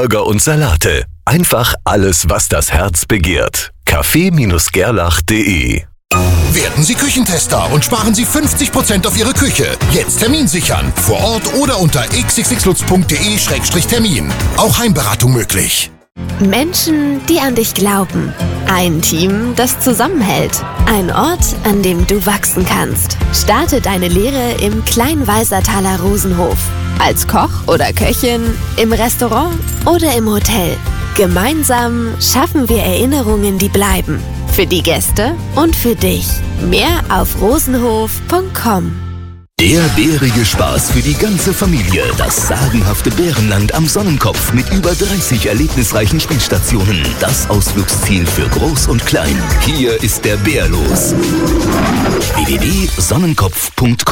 Burger und Salate. Einfach alles, was das Herz begehrt. Café-Gerlach.de. Werden Sie Küchentester und sparen Sie 50% auf Ihre Küche. Jetzt Termin sichern. Vor Ort oder unter xxxlutz.de/termin. Auch Heimberatung möglich. Menschen, die an dich glauben. Ein Team, das zusammenhält. Ein Ort, an dem du wachsen kannst. Starte deine Lehre im Kleinweisertaler Rosenhof. Als Koch oder Köchin, im Restaurant oder im Hotel. Gemeinsam schaffen wir Erinnerungen, die bleiben. Für die Gäste und für dich. Mehr auf rosenhof.com. Der bärige Spaß für die ganze Familie. Das sagenhafte Bärenland am Sonnenkopf mit über 30 erlebnisreichen Spielstationen. Das Ausflugsziel für Groß und Klein. Hier ist der Bär los. www.sonnenkopf.com